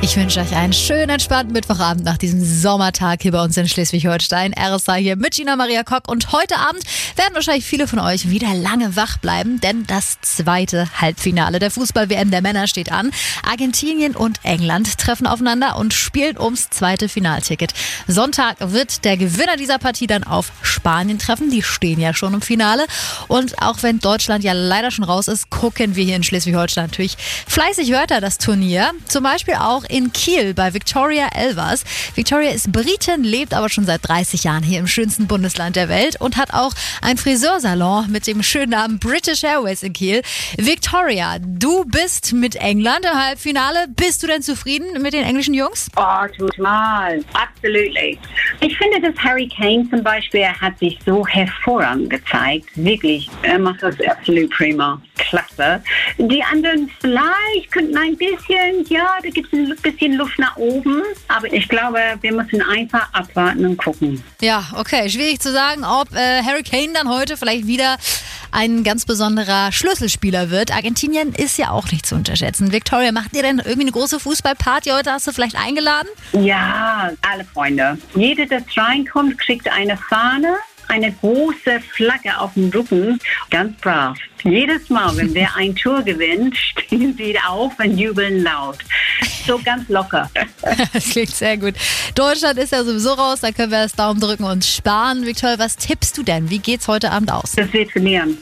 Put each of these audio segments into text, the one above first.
Ich wünsche euch einen schönen, entspannten Mittwochabend nach diesem Sommertag hier bei uns in Schleswig-Holstein. RSA hier mit Gina Maria Kock. Und heute Abend werden wahrscheinlich viele von euch wieder lange wach bleiben, denn das zweite Halbfinale der Fußball-WM der Männer steht an. Argentinien und England treffen aufeinander und spielen ums zweite Finalticket. Sonntag wird der Gewinner dieser Partie dann auf Spanien treffen. Die stehen ja schon im Finale. Und auch wenn Deutschland ja leider schon raus ist, gucken wir hier in Schleswig-Holstein natürlich fleißig weiter das Turnier. Zum Beispiel auch in Kiel bei Victoria Elvers. Victoria ist Britin, lebt aber schon seit 30 Jahren hier im schönsten Bundesland der Welt und hat auch einen Friseursalon mit dem schönen Namen British Airways in Kiel. Victoria, du bist mit England im Halbfinale. Bist du denn zufrieden mit den englischen Jungs? Oh, total. Absolutely. Ich finde, dass Harry Kane zum Beispiel, er hat sich so hervorragend gezeigt. Wirklich, er macht das absolut prima. Klasse. Die anderen vielleicht könnten ein bisschen, ja, da gibt es ein bisschen Luft nach oben. Aber ich glaube, wir müssen einfach abwarten und gucken. Ja, okay. Schwierig zu sagen, ob Harry Kane dann heute vielleicht wieder ein ganz besonderer Schlüsselspieler wird. Argentinien ist ja auch nicht zu unterschätzen. Victoria, macht ihr denn irgendwie eine große Fußballparty heute? Hast du vielleicht eingeladen? Ja, alle Freunde. Jeder, der reinkommt, kriegt eine Fahne, eine große Flagge auf dem Rücken. Ganz brav. Jedes Mal, wenn wer ein Tor gewinnt, stehen sie auf und jubeln laut. So ganz locker. Das klingt sehr gut. Deutschland ist ja sowieso raus, da können wir das Daumen drücken und sparen. Victoria, was tippst du denn? Wie geht's heute Abend aus? Das wird verlieren.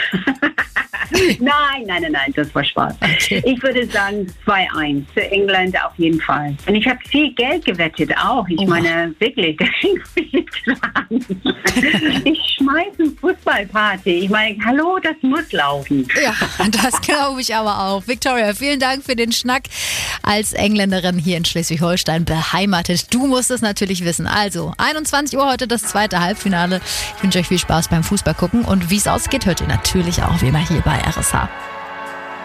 Nein, das war Spaß. Okay. Ich würde sagen 2-1 für England auf jeden Fall. Und ich habe viel Geld gewettet auch. Ich meine, wirklich, das ging viel dran. Ich schmeiße eine Fußballparty. Ich meine, hallo, das muss laufen. Ja, das glaube ich aber auch. Victoria, vielen Dank für den Schnack. Als Engländerin hier in Schleswig-Holstein beheimatet. Du musst es natürlich wissen. Also, 21 Uhr heute das zweite Halbfinale. Ich wünsche euch viel Spaß beim Fußball gucken. Und wie es ausgeht, hört ihr natürlich auch wie immer hier bei RSA.